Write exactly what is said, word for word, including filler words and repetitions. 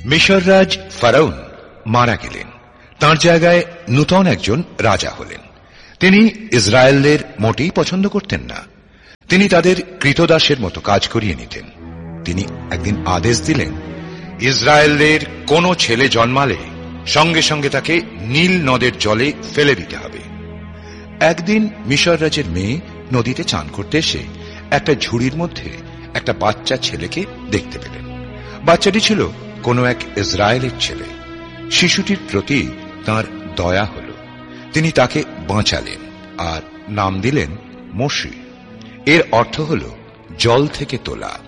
মিশররাজ ফারাউন মারা গেলেন। তাঁর জায়গায় নূতন একজন রাজা হলেন। তিনি ইসরায়েলের মোটেই পছন্দ করতেন না। তিনি তাদের কৃতদাসের মতো কাজ করিয়ে নিতেন। তিনি একদিন আদেশ দিলেন, ইসরায়েলের কোন ছেলে জন্মালে সঙ্গে সঙ্গে তাকে নীল নদের জলে ফেলে দিতে হবে। একদিন মিশর রাজের মেয়ে নদীতে চান করতে এসে একটা ঝুড়ির মধ্যে একটা বাচ্চা ছেলেকে দেখতে পেলেন। বাচ্চাটি ছিল কোন এক ইসরায়েলের ছেলে। শিশুটির প্রতি তাঁর দয়া হল। তিনি তাকে বাঁচালেন আর নাম দিলেন মোশে। এর অর্থ হল জল থেকে তোলা।